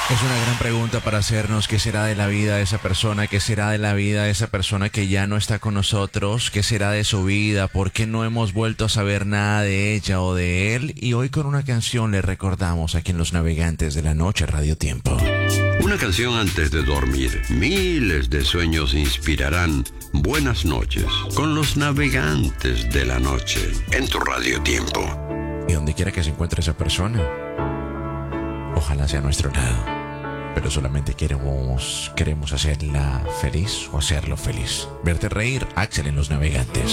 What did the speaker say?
Es una gran pregunta para hacernos qué será de la vida de esa persona, qué será de la vida de esa persona que ya no está con nosotros, qué será de su vida, por qué no hemos vuelto a saber nada de ella o de él. Y hoy con una canción le recordamos aquí en Los Navegantes de la Noche Radio Tiempo. Una canción antes de dormir. Miles de sueños inspirarán buenas noches con Los Navegantes de la Noche en tu Radio Tiempo. Y donde quiera que se encuentre esa persona, ojalá sea a nuestro lado. Pero solamente queremos hacerla feliz o hacerlo feliz. Verte reír, Axel en Los Navegantes.